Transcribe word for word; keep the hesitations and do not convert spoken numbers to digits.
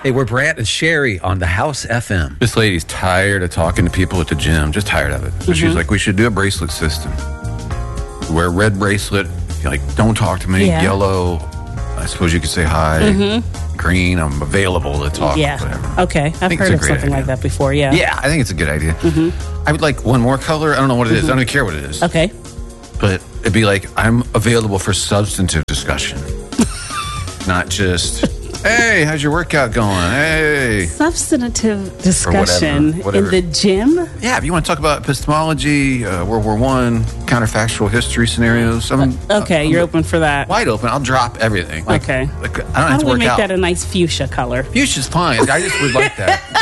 Hey, we're Brant and Sherry on the House F M. This lady's tired of talking to people at the gym, just tired of it. So mm-hmm. she's like, we should do a bracelet system. Wear a red bracelet, you're like, don't talk to me. Yeah. Yellow, I suppose you could say hi. Mm-hmm. Green, I'm available to talk. Yeah. Whatever. Okay. I've heard of something idea. like that before. Yeah. Yeah, I think it's a good idea. Mm-hmm. I would like one more color. I don't know what it mm-hmm. is. I don't even care what it is. Okay. But it'd be like, I'm available for substantive discussion. Not just, hey, how's your workout going? Hey. Substantive discussion whatever, whatever. in the gym? Yeah, if you want to talk about epistemology, uh, World War One, counterfactual history scenarios. I'm, uh, okay, I'm, you're I'm open for that. Wide open. I'll drop everything. Like, okay. Like, I don't How have do to work we make out. that a nice fuchsia color? Fuchsia's fine. I just would like that.